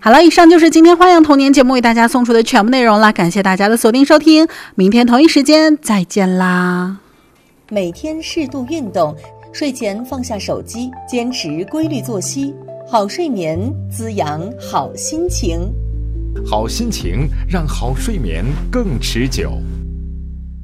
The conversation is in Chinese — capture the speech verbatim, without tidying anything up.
好了，以上就是今天花样童年节目为大家送出的全部内容了，感谢大家的锁定收听，明天同一时间再见啦。 每天适度运动，睡前放下手机，坚持规律作息，好睡眠滋养好心情， 好心情让好睡眠更持久。